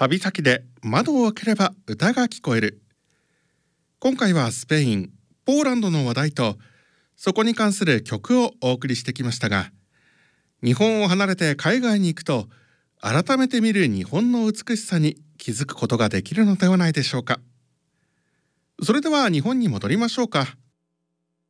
旅先で窓を開ければ歌が聞こえる。今回はスペイン、ポーランドの話題とそこに関する曲をお送りしてきましたが、日本を離れて海外に行くと改めて見る日本の美しさに気づくことができるのではないでしょうか。それでは日本に戻りましょうか。